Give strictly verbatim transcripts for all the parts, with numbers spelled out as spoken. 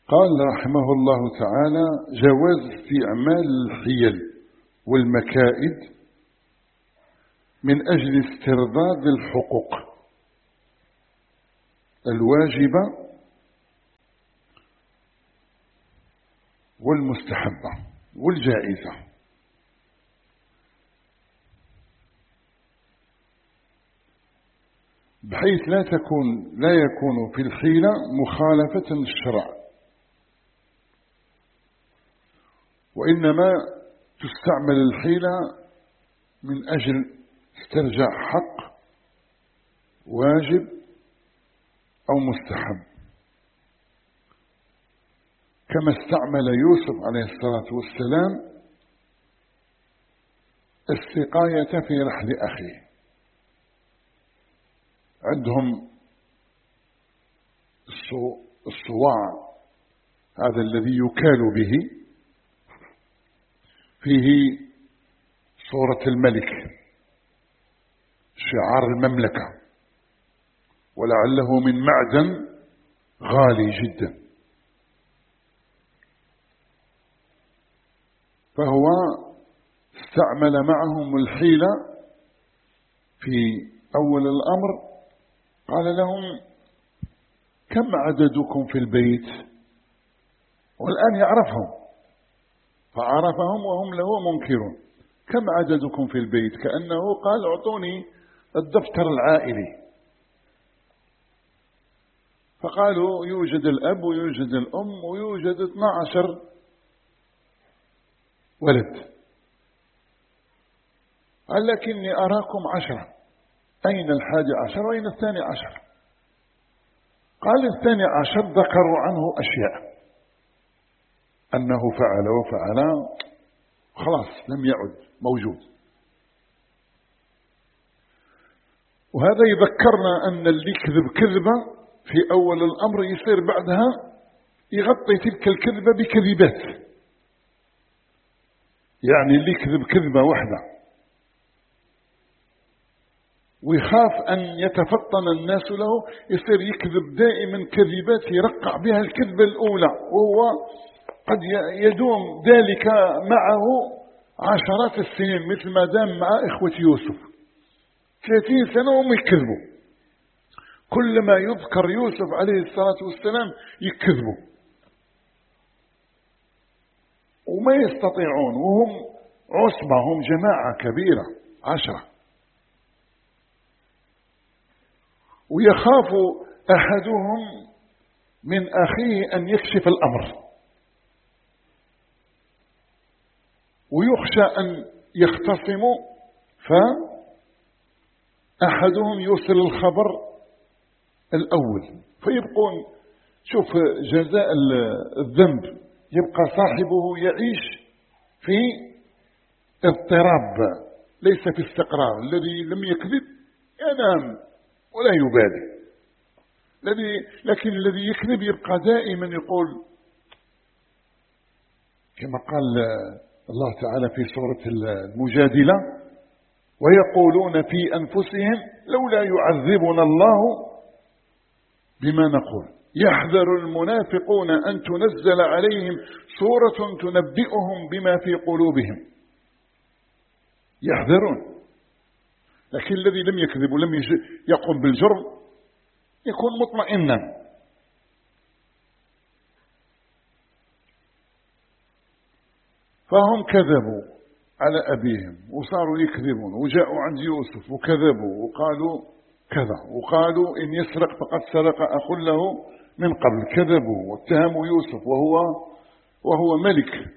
قال رحمه الله تعالى: جواز استعمال الحيل والمكائد من أجل استرداد الحقوق الواجبة والمستحبة والجائزة، بحيث لا تكون لا يكون في الحيلة مخالفة للشرع، وإنما تستعمل الحيلة من أجل استرجاع حق واجب أو مستحب، كما استعمل يوسف عليه الصلاة والسلام السقاية في رحل أخيه. عندهم الصواع هذا الذي يكال به، فيه صورة الملك، شعار المملكة، ولعله من معدن غالي جدا، فهو استعمل معهم الحيلة في أول الأمر. قال لهم: كم عددكم في البيت؟ والآن يعرفهم، فعرفهم وهم له منكرون. كم عددكم في البيت؟ كأنه قال: اعطوني الدفتر العائلي. فقالوا: يوجد الأب ويوجد الأم ويوجد اثنا عشر ولد. قال: لكني أراكم عشرة، أين الحادي عشر وأين الثاني عشر؟ قال: الثاني عشر ذكروا عنه أشياء، أنه فعل وفعل، خلاص لم يعد موجود. وهذا يذكرنا أن اللي كذب كذبة في أول الأمر يصير بعدها يغطي تلك الكذبة بكذبات. يعني اللي كذب كذبة واحدة ويخاف أن يتفطن الناس له، يصير يكذب دائما كذبات يرقع بها الكذبة الأولى، وهو قد يدوم ذلك معه عشرات السنين، مثل ما دام مع إخوة يوسف ثلاثين سنة وهم يكذبوا. كل ما يذكر يوسف عليه الصلاة والسلام يكذبوا وما يستطيعون، وهم عصبة، هم جماعة كبيرة عشرة. ويخاف أحدهم من أخيه أن يكشف الأمر، ويخشى أن يختصموا فأحدهم يوصل الخبر الأول، فيبقون. شوف جزاء الذنب، يبقى صاحبه يعيش في اضطراب ليس في استقرار. الذي لم يكذب ينام ولا يبالي، الذي لكن الذي يكذب يبقى دائما يقول، كما قال الله تعالى في سورة المجادلة: ويقولون في أنفسهم لولا يعذبنا الله بما نقول يحذر المنافقون أن تنزل عليهم سورة تنبئهم بما في قلوبهم. يحذرون، لكن الذي لم يكذب ولم يقم بالجرم يكون مطمئنا. فهم كذبوا على أبيهم وصاروا يكذبون، وجاءوا عند يوسف وكذبوا وقالوا كذا، وقالوا إن يسرق فقد سرق أخ له من قبل. كذبوا واتهموا يوسف وهو وهو ملك.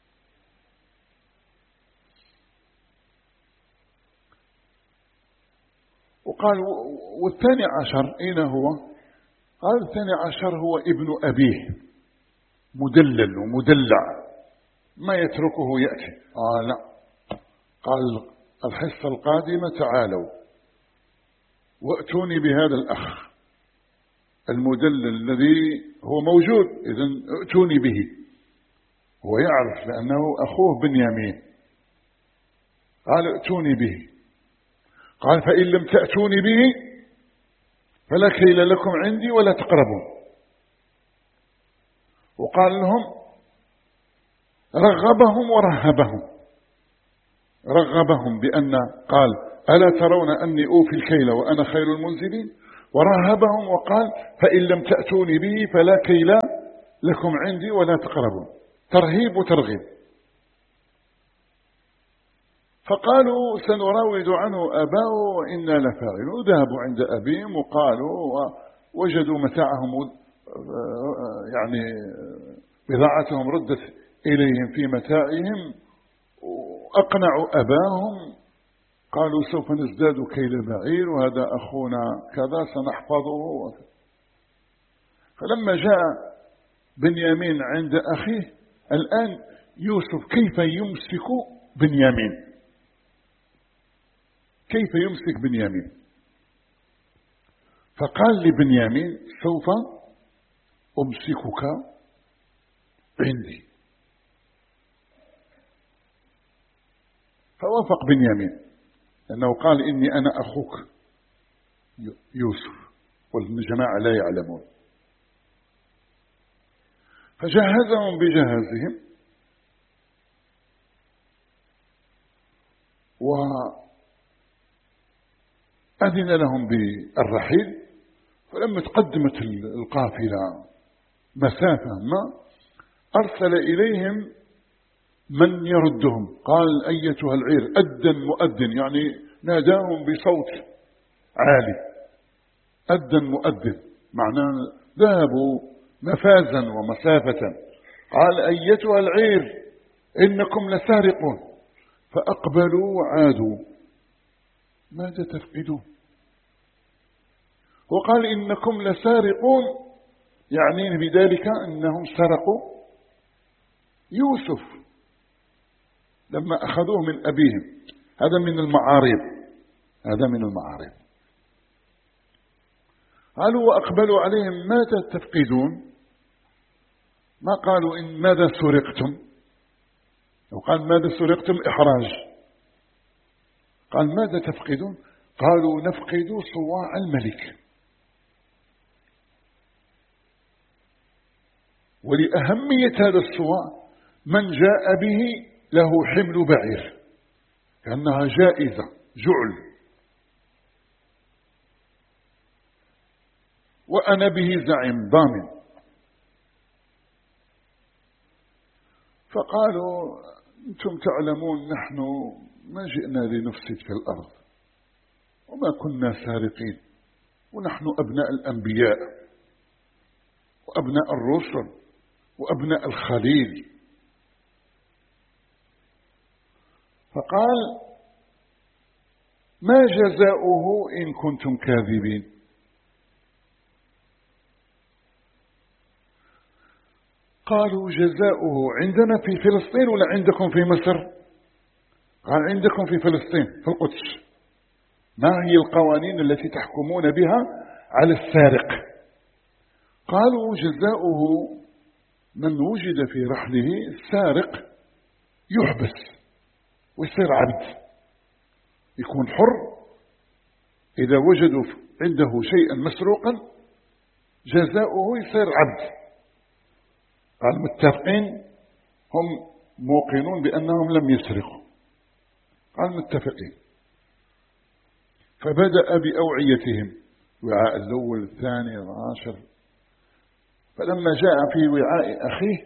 وقال: والثاني عشر أين هو؟ قال: الثاني عشر هو ابن أبيه، مدلل ومدلع، ما يتركه يأتي. آه لا، قال: الحصة القادمة تعالوا وأتوني بهذا الأخ المدلل الذي هو موجود، إذن ائتوني به. هو يعرف لأنه أخوه بنيامين. قال: ائتوني به. قال: فإن لم تأتوني به فلا كيل لكم عندي ولا تقربون. وقال لهم رغبهم ورهبهم. رغبهم بأن قال ألا ترون أني أوفي الكيل وأنا خير المنزلين، ورهبهم وقال فإن لم تأتوني به فلا كيل لكم عندي ولا تقربون، ترهيب وترغيب. فقالوا سنراود عنه أباه وإنا لفاعلون. ذهبوا عند أبيهم وقالوا ووجدوا متاعهم يعني بضاعتهم ردت إليهم في متاعهم، وأقنعوا أباهم. قالوا سوف نزداد كيل بعير وهذا أخونا كذا سنحفظه. فلما جاء بنيامين عند أخيه الآن يوسف كيف يمسك بنيامين، كيف يمسك بنيامين؟ فقال لبنيامين سوف أمسكك عندي. فوافق بنيامين لأنه قال إني أنا أخوك يوسف والجماعة لا يعلمون. فجهزهم بجهازهم وأذن لهم بالرحيل. فلما تقدمت القافلة مسافة ما أرسل إليهم من يردهم. قال أيتها العير، أذن مؤذن يعني ناداهم بصوت عالي، أذن مؤذن معناه ذهبوا مفازا ومسافة. قال أيتها العير إنكم لسارقون. فأقبلوا وعادوا. ماذا تفقدون؟ وقال إنكم لسارقون يعني بذلك أنهم سرقوا يوسف لما أخذوه من أبيهم. هذا من المعارض، هذا من المعارض. قالوا وأقبلوا عليهم ماذا تفقدون؟ ما قالوا إن ماذا سرقتم، وقال ماذا سرقتم إحراج. قال ماذا تفقدون؟ قالوا نفقد صواع الملك. ولأهمية هذا الصواع من جاء به له حمل بعير كأنها جائزة جعل، وأنا به زعيم ضامن. فقالوا أنتم تعلمون نحن ما جئنا لنفسد في الأرض وما كنا سارقين، ونحن أبناء الأنبياء وأبناء الرسل وأبناء الخليل. فقال ما جزاؤه إن كنتم كاذبين؟ قالوا جزاؤه عندنا في فلسطين ولا عندكم في مصر؟ قال عندكم في فلسطين في القدس. ما هي القوانين التي تحكمون بها على السارق؟ قالوا جزاؤه من وجد في رحله السارق يحبس ويصير عبد، يكون حر. إذا وجدوا عنده شيئا مسروقا جزاؤه يصير عبد. قال متفقين، هم موقنون بأنهم لم يسرقوا. قال متفقين. فبدأ بأوعيتهم، وعاء الأول الثاني العاشر. فلما جاء في وعاء أخيه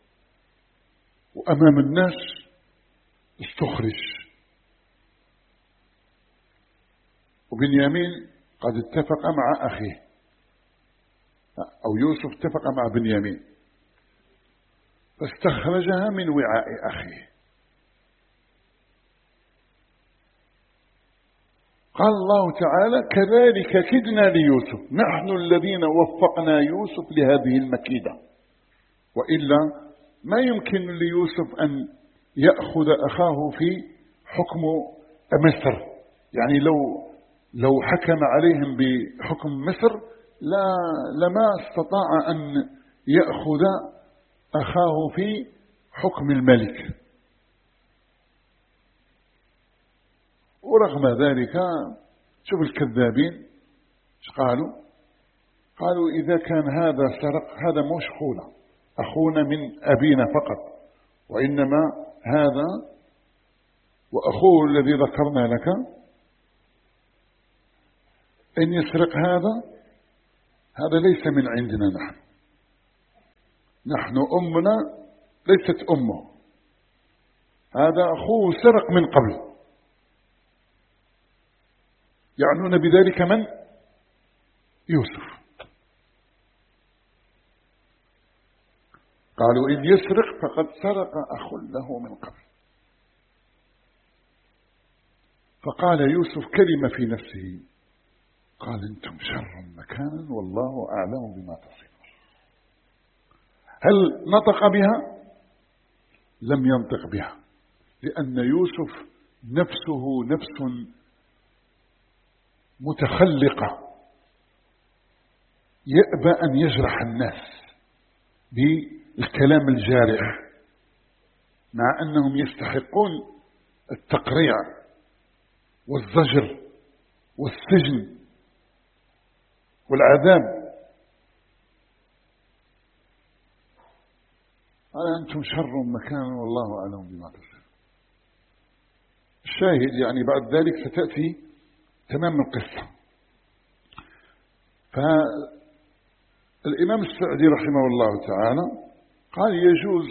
وأمام الناس استخرج. وبنيامين قد اتفق مع أخيه، أو يوسف اتفق مع بنيامين، فاستخرجها من وعاء أخيه. قال الله تعالى كذلك كدنا ليوسف نحن الذين وفقنا يوسف لهذه المكيدة، وإلا ما يمكن ليوسف أن يأخذ أخاه في حكم مصر. يعني لو لو حكم عليهم بحكم مصر لا لما استطاع أن يأخذ أخاه في حكم الملك. ورغم ذلك شوف الكذابين ايش قالوا؟ قالوا إذا كان هذا سرق هذا مش خولة، أخونا من أبينا فقط، وإنما هذا وأخوه الذي ذكرنا لك إن يسرق هذا هذا ليس من عندنا نحن نحن أمنا ليست أمه، هذا أخوه سرق من قبل. يعنون بذلك من؟ يوسف. قالوا إذ يسرق فقد سرق أخ له من قبل. فقال يوسف كلمة في نفسه، قال أنتم شر مكانا والله أعلم بما تصفون. هل نطق بها؟ لم ينطق بها، لأن يوسف نفسه نفس متخلقة، يأبى أن يجرح الناس بالكلام الجارح، مع أنهم يستحقون التقريع والزجر والسجن والعذاب. قال أنتم شر مكانا والله أعلم بما تصفون. الشاهد يعني بعد ذلك ستأتي تمام القصة. فالإمام السعدي رحمه الله تعالى قال يجوز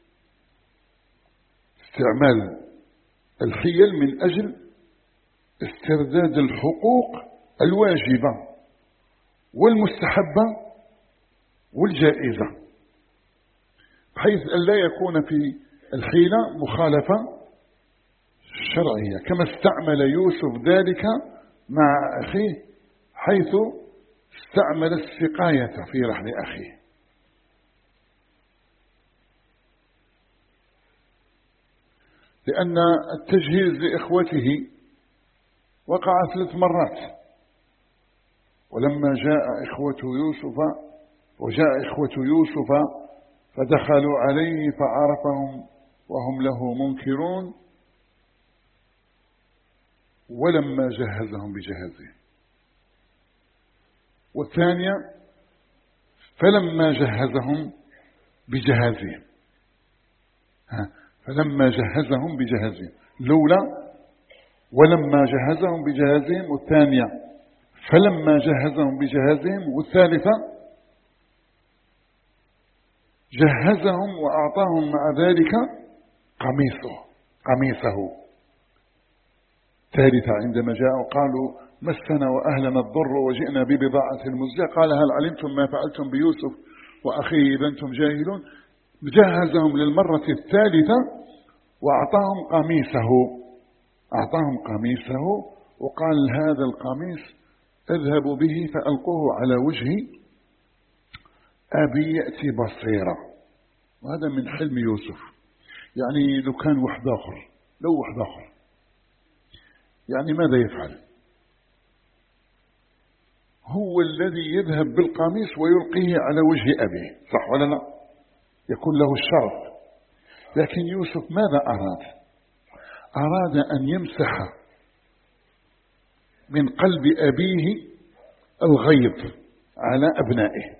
استعمال الحيل من أجل استرداد الحقوق الواجبة والمستحبة والجائزة، بحيث أن لا يكون في الحيلة مخالفة شرعية، كما استعمل يوسف ذلك مع أخيه حيث استعمل السقاية في رحل أخيه. لأن التجهيز لإخوته وقع ثلاث مرات، ولما جاء إخوة يوسف وجاء إخوة يوسف فدخلوا عليه فعرفهم وهم له منكرون، ولما جهزهم بجهازهم. والثانية فلما جهزهم بجهازهم فلما جهزهم بجهازهم لولا ولما جهزهم بجهازهم، والثانية فلما جهزهم بجهازهم، والثالثة جهزهم وأعطاهم مع ذلك قميصه قميصه ثالثة عندما جاءوا قالوا مسنا وأهلنا الضر وجئنا ببضاعة مزجاة، قال هل علمتم ما فعلتم بيوسف وأخيه إذا أنتم جاهلون. جهزهم للمرة الثالثة وأعطاهم قميصه أعطاهم قميصه وقال هذا القميص اذهبوا به فألقوه على وجه أبي يأتي بصيرا. وهذا من حلم يوسف، يعني لو كان واحد آخر لو واحد آخر يعني ماذا يفعل؟ هو الذي يذهب بالقميص ويلقيه على وجه أبيه، صح ولا لا؟ يكون له الشرف. لكن يوسف ماذا أراد؟ أراد أن يمسح من قلب أبيه الغيظ على أبنائه،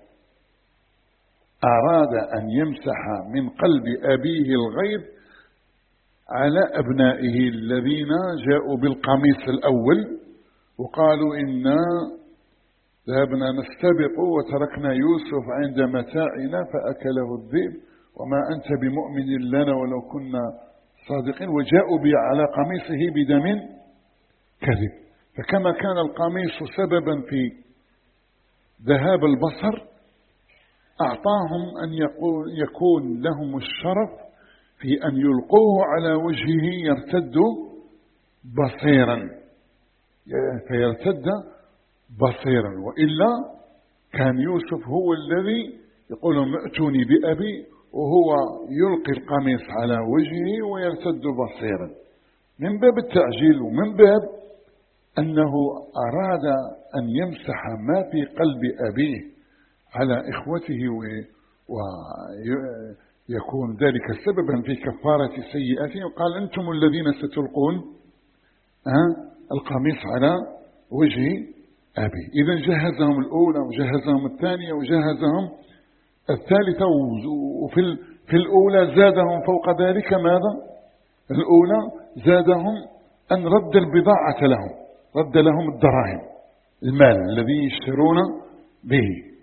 أراد أن يمسح من قلب أبيه الغيظ على أبنائه الذين جاءوا بالقميص الأول وقالوا إنا ذهبنا نستبق وتركنا يوسف عند متاعنا فأكله الذئب وما أنت بمؤمن لنا ولو كنا صادقين، وجاءوا به على قميصه بدم كذب. فكما كان القميص سببا في ذهاب البصر، أعطاهم أن يكون لهم الشرف في أن يلقوه على وجهه يرتد بصيرا فيرتد بصيرا. وإلا كان يوسف هو الذي يقول ائتوني بأبي وهو يلقي القميص على وجهه ويرتد بصيرا، من باب التعجيل ومن باب أنه أراد أن يمسح ما في قلب أبيه على إخوته ويكون ذلك سببا في كفارة سيئاته. وقال أنتم الذين ستلقون القميص على وجه أبي. إذا جهزهم الأولى وجهزهم الثانية وجهزهم الثالثة وفي في الأولى زادهم فوق ذلك ماذا؟ الأولى زادهم أن رد البضاعة لهم، رد لهم الدراهم، المال الذي يشترون به.